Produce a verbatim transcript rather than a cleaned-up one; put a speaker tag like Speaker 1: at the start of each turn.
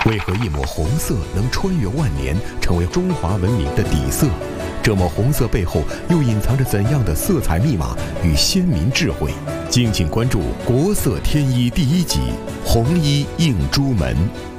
Speaker 1: 为何一抹红色能穿越万年，成为中华文明的底色？这抹红色背后又隐藏着怎样的色彩密码与先民智慧？敬请关注《国色天衣》第一集《红衣映朱门》。